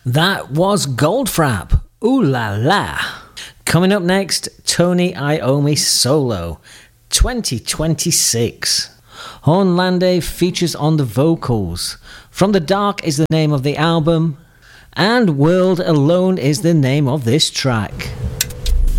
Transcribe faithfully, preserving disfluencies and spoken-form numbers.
That was Goldfrapp. Ooh la la. Coming up next, Tony Iommi Solo, twenty twenty-six. Hornlande features on the vocals. From the Dark is the name of the album, and World Alone is the name of this track.